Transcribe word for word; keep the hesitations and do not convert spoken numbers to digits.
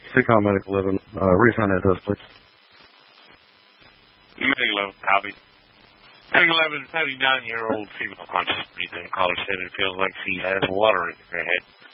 Seacom Medical eleven. Uh, refund address, please. Medical eleven, copy. Medical eleven, thirty-nine-year-old female conscious breathing. Caller said it feels like she has water in her head.